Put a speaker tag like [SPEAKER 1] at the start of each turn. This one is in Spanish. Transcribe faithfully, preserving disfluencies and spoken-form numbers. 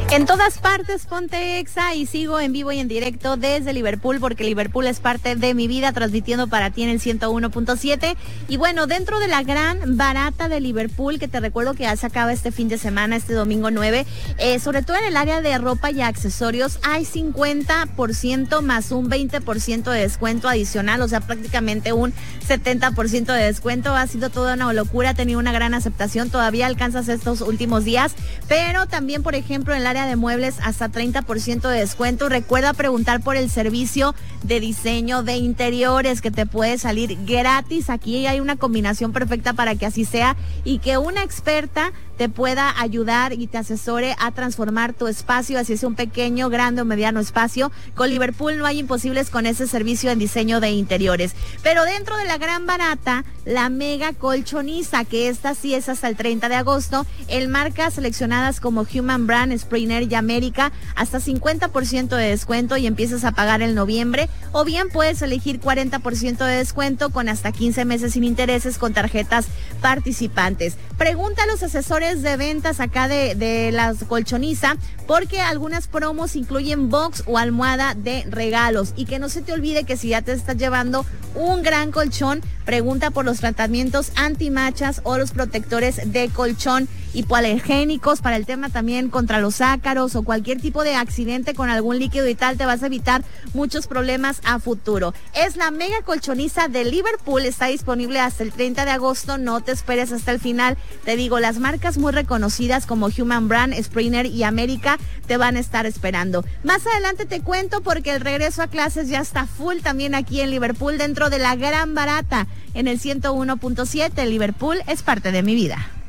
[SPEAKER 1] En todas partes, ponte Exa y sigo en vivo y en directo desde Liverpool porque Liverpool es parte de mi vida, transmitiendo para ti en el ciento uno punto siete. Y bueno, dentro de la gran barata de Liverpool, que te recuerdo que ya se acaba este fin de semana, este domingo nueve, eh, sobre todo en el área de ropa y accesorios, hay cincuenta por ciento más un veinte por ciento de descuento adicional, o sea, prácticamente un setenta por ciento de descuento. Ha sido toda una locura, ha tenido una gran aceptación, todavía alcanzas estos últimos días, pero también, por ejemplo, en el área de muebles hasta treinta por ciento de descuento. Recuerda preguntar por el servicio de diseño de interiores que te puede salir gratis. Aquí hay una combinación perfecta para que así sea y que una experta te pueda ayudar y te asesore a transformar tu espacio, así es un pequeño, grande o mediano espacio. Con Liverpool no hay imposibles con ese servicio en diseño de interiores. Pero dentro de la gran barata, la mega colchoniza, que esta sí es hasta el treinta de agosto, en marcas seleccionadas como Human Brand, Springer y América, hasta cincuenta por ciento de descuento y empiezas a pagar en noviembre, o bien puedes elegir cuarenta por ciento de descuento con hasta quince meses sin intereses con tarjetas participantes. Pregunta a los asesores de ventas acá de, de las colchoniza, porque algunas promos incluyen box o almohada de regalos. Y que no se te olvide que si ya te estás llevando un gran colchón, pregunta por los tratamientos antimachas o los protectores de colchón hipoalergénicos para el tema también contra los ácaros o cualquier tipo de accidente con algún líquido y tal. Te vas a evitar muchos problemas a futuro. Es la mega colchoniza de Liverpool, está disponible hasta el treinta de agosto, no te esperes hasta el final. Te digo, las marcas muy reconocidas como Human Brand, Springer y América te van a estar esperando. Más adelante te cuento porque el regreso a clases ya está full también aquí en Liverpool dentro de la gran barata en el ciento uno punto siete. Liverpool es parte de mi vida.